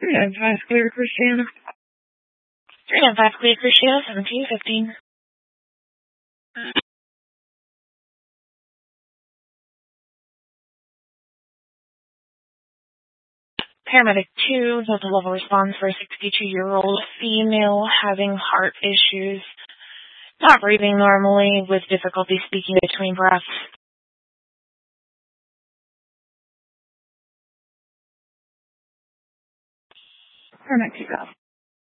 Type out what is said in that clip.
395 Clear Christiana. 395 Clear Christiana, 1715. Paramedic 2, total level response for a 62-year-old female having heart issues, not breathing normally with difficulty speaking between breaths. Paramedic 2, go.